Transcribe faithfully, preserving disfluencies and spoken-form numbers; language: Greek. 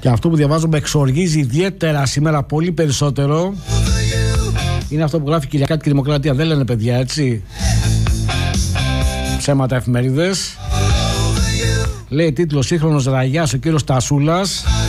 Και αυτό που διαβάζω με εξοργίζει ιδιαίτερα σήμερα πολύ περισσότερο είναι αυτό που γράφει η Κυριακάτικη Δημοκρατία. Δεν λένε παιδιά, έτσι, ψέματα εφημερίδες. Λέει τίτλο: σύγχρονος ραγιάς ο κύριος Τασούλας